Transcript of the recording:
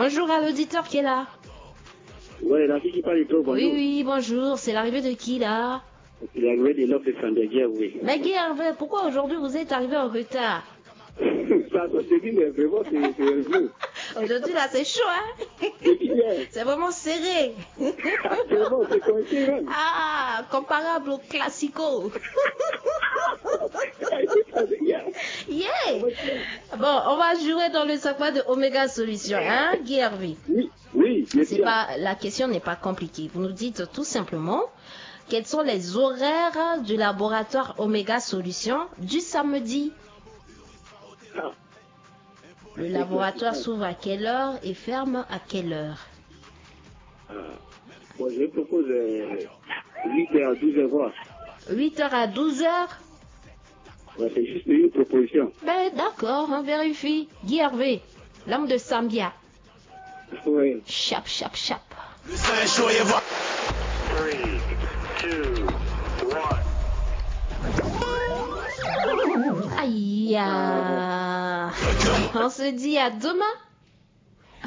Bonjour à l'auditeur qui est là. Ouais, la fille qui parle et tout, bonjour. Oui, bonjour. C'est l'arrivée de qui là? C'est l'arrivée de l'homme de Sandaguerre, oui. Mais Guy Hervé, pourquoi aujourd'hui vous êtes arrivé en retard? Ça se dit, mais vraiment, c'est un jeu. Aujourd'hui là c'est chaud, hein? C'est vraiment serré. Vraiment, c'est coincé, hein? Ah, comparable au classico. Yeah. Bon, on va jouer dans le segment de Omega Solutions, hein, Guy Hervé? Oui, C'est pas, la question n'est pas compliquée. Vous nous dites tout simplement quels sont les horaires du laboratoire Omega Solutions du samedi. Le laboratoire s'ouvre à quelle heure et ferme à quelle heure? Bon, je propose 8h à 12h voir. 8h à 12h? Ouais, c'est juste une proposition. Ben d'accord, on vérifie. Guy Hervé, l'homme de Sambia. Oui. Chap, chap, chap. Le sang est chaud et voir. 3, 2, 1. Aïe. On se dit à demain.